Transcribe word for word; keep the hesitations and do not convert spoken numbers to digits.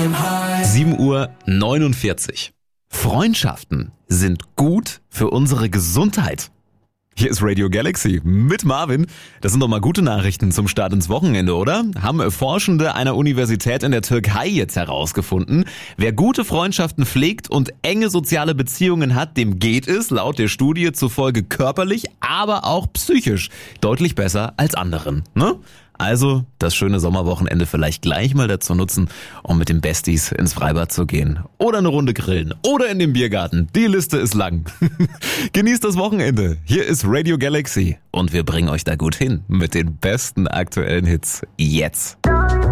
sieben Uhr neunundvierzig. Freundschaften sind gut für unsere Gesundheit. Hier ist Radio Galaxy mit Marvin. Das sind doch mal gute Nachrichten zum Start ins Wochenende, oder? Haben Forschende einer Universität in der Türkei jetzt herausgefunden. Wer gute Freundschaften pflegt und enge soziale Beziehungen hat, dem geht es laut der Studie zufolge körperlich, aber auch psychisch deutlich besser als anderen, ne? Also das schöne Sommerwochenende vielleicht gleich mal dazu nutzen, um mit den Besties ins Freibad zu gehen. Oder eine Runde grillen. Oder in den Biergarten. Die Liste ist lang. Genießt das Wochenende. Hier ist Radio Galaxy. Und wir bringen euch da gut hin mit den besten aktuellen Hits. Jetzt.